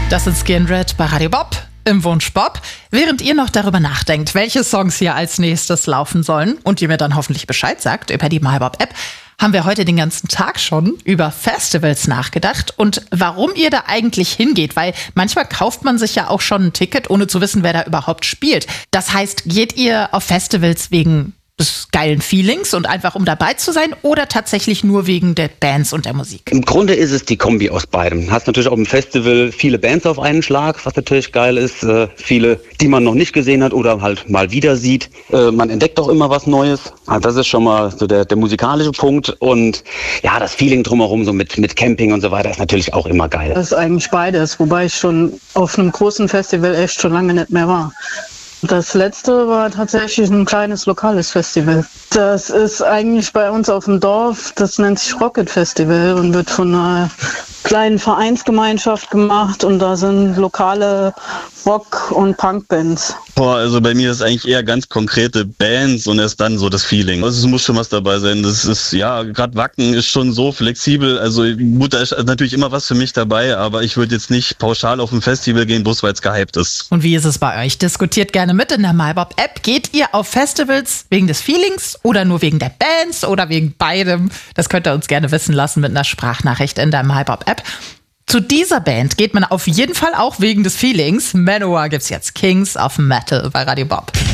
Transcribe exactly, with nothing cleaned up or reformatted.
Das ist Skin Red bei Radio Bob im Wunsch Bob. Während ihr noch darüber nachdenkt, welche Songs hier als nächstes laufen sollen und ihr mir dann hoffentlich Bescheid sagt über die MyBob-App, haben wir heute den ganzen Tag schon über Festivals nachgedacht und warum ihr da eigentlich hingeht, weil manchmal kauft man sich ja auch schon ein Ticket, ohne zu wissen, wer da überhaupt spielt. Das heißt, geht ihr auf Festivals wegen des geilen Feelings und einfach um dabei zu sein oder tatsächlich nur wegen der Bands und der Musik? Im Grunde ist es die Kombi aus beidem. Du hast natürlich auf dem Festival viele Bands auf einen Schlag, was natürlich geil ist. Äh, viele, die man noch nicht gesehen hat oder halt mal wieder sieht. Äh, man entdeckt auch immer was Neues. Also das ist schon mal so der, der musikalische Punkt. Und ja, das Feeling drumherum, so mit, mit Camping und so weiter, ist natürlich auch immer geil. Das ist eigentlich beides, wobei ich schon auf einem großen Festival echt schon lange nicht mehr war. Das letzte war tatsächlich ein kleines lokales Festival. Das ist eigentlich bei uns auf dem Dorf, das nennt sich Rocket Festival und wird von einer kleinen Vereinsgemeinschaft gemacht und da sind lokale Rock- und Punkbands. Boah, also bei mir ist eigentlich eher ganz konkrete Bands und erst dann so das Feeling. Also es muss schon was dabei sein. Das ist, ja, gerade Wacken ist schon so flexibel. Also gut, da ist natürlich immer was für mich dabei, aber ich würde jetzt nicht pauschal auf ein Festival gehen, bloß weil es gehypt ist. Und wie ist es bei euch? Diskutiert gerne mit in der MyBob-App. Geht ihr auf Festivals wegen des Feelings oder nur wegen der Bands oder wegen beidem? Das könnt ihr uns gerne wissen lassen mit einer Sprachnachricht in der MyBob-App. Zu dieser Band geht man auf jeden Fall auch wegen des Feelings. Manowar gibt's jetzt Kings of Metal bei Radio Bob.